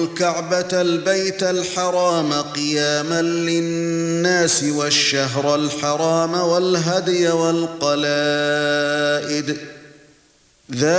الكعبة البيت الحرام قياما للناس والشهر الحرام والهدي والقلائد